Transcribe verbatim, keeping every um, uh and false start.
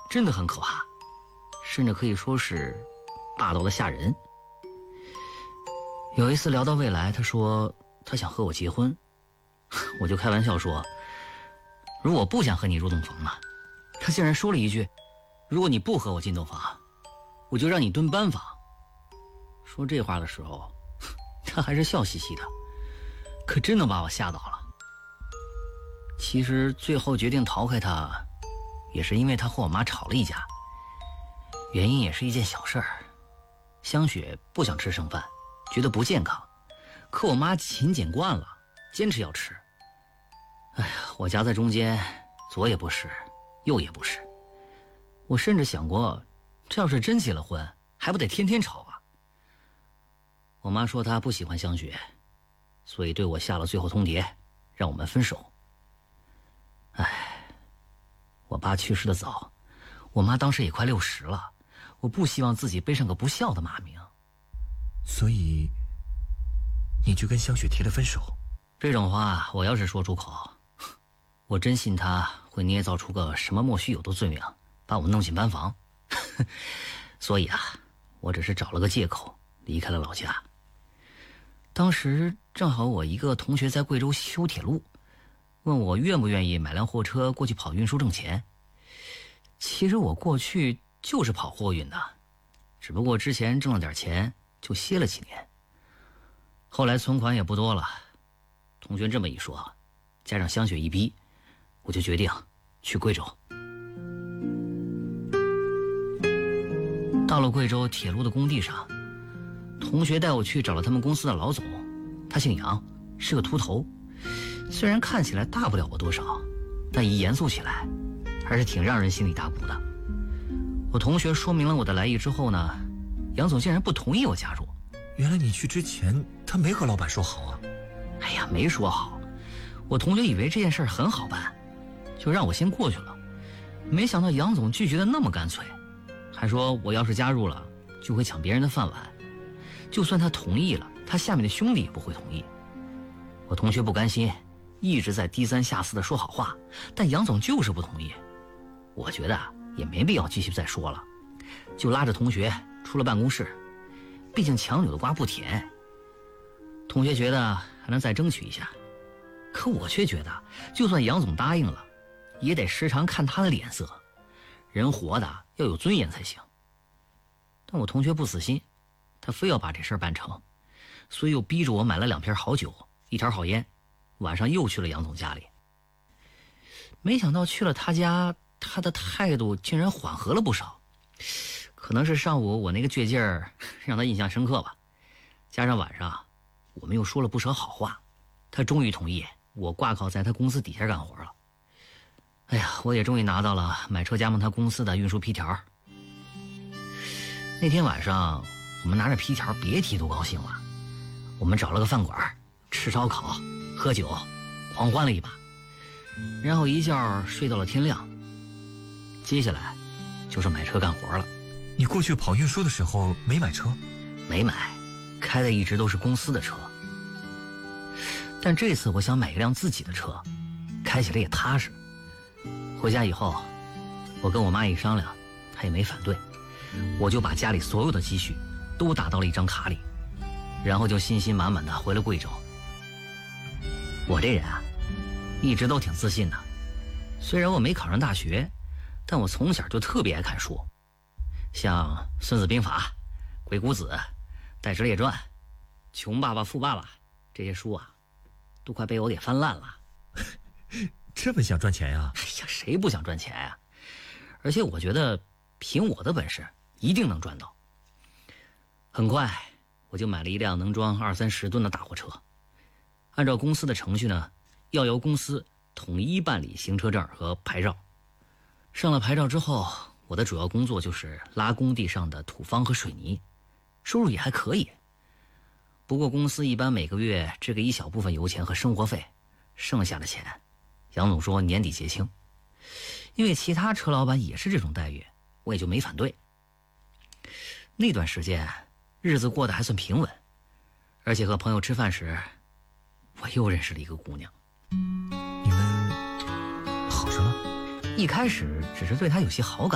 真的很可怕，甚至可以说是霸道的吓人。有一次聊到未来，他说他想和我结婚，我就开玩笑说，如果不想和你入洞房呢？他竟然说了一句，如果你不和我进洞房，我就让你蹲班房。说这话的时候，他还是笑嘻嘻的，可真的把我吓到了。其实最后决定逃开他，也是因为他和我妈吵了一架，原因也是一件小事儿。香雪不想吃剩饭，觉得不健康，可我妈勤俭惯了，坚持要吃。哎呀，我夹在中间，左也不是，右也不是。我甚至想过，这要是真结了婚，还不得天天吵啊。我妈说她不喜欢香雪，所以对我下了最后通牒，让我们分手。唉，我爸去世的早，我妈当时也快六十了，我不希望自己背上个不孝的骂名。 所以你就跟香雪提了分手？ 这种话我要是说出口，我真信他会捏造出个什么莫须有的罪名，把我弄进班房。所以啊，我只是找了个借口离开了老家。当时正好我一个同学在贵州修铁路，问我愿不愿意买辆货车过去跑运输挣钱。其实我过去就是跑货运的，只不过之前挣了点钱就歇了几年，后来存款也不多了。同学这么一说，加上香雪一逼，我就决定去贵州。到了贵州铁路的工地上，同学带我去找了他们公司的老总，他姓杨，是个秃头，虽然看起来大不了我多少，但一严肃起来还是挺让人心里打鼓的。我同学说明了我的来意之后呢，杨总竟然不同意我加入。 原来你去之前他没和老板说好啊？ 哎呀，没说好。我同学以为这件事很好办，就让我先过去了。没想到杨总拒绝的那么干脆，还说我要是加入了就会抢别人的饭碗，就算他同意了，他下面的兄弟也不会同意。我同学不甘心，一直在低三下四的说好话，但杨总就是不同意。我觉得也没必要继续再说了，就拉着同学出了办公室。毕竟强扭的瓜不甜，同学觉得还能再争取一下，可我却觉得就算杨总答应了，也得时常看他的脸色，人活的要有尊严才行。但我同学不死心，他非要把这事儿办成，所以又逼着我买了两瓶好酒，一条好烟，晚上又去了杨总家里。没想到去了他家，他的态度竟然缓和了不少，可能是上午我那个倔劲儿让他印象深刻吧，加上晚上我们又说了不少好话，他终于同意我挂靠在他公司底下干活了。哎呀，我也终于拿到了买车加盟他公司的运输批条。那天晚上我们拿着批条别提多高兴了，我们找了个饭馆吃烧烤喝酒狂欢了一把，然后一觉睡到了天亮。接下来就是买车干活了。 你过去跑运输的时候没买车？ 没买，开的一直都是公司的车。但这次我想买一辆自己的车，开起来也踏实。回家以后，我跟我妈一商量，她也没反对，我就把家里所有的积蓄都打到了一张卡里，然后就信心满满的回了贵州。我这人啊，一直都挺自信的，虽然我没考上大学，但我从小就特别爱看书，像《孙子兵法》《鬼谷子》《戴之列传》《穷爸爸富爸爸》这些书啊，都快被我给翻烂了。 这么想赚钱呀？ 哎呀，谁不想赚钱呀？而且我觉得凭我的本事一定能赚到。很快我就买了一辆能装二三十吨的大货车，按照公司的程序呢，要由公司统一办理行车证和牌照。上了牌照之后，我的主要工作就是拉工地上的土方和水泥，收入也还可以。不过公司一般每个月只给一小部分油钱和生活费，剩下的钱杨总说年底结清。因为其他车老板也是这种待遇，我也就没反对。那段时间日子过得还算平稳，而且和朋友吃饭时，我又认识了一个姑娘。 你们好上了？ 一开始只是对她有些好感，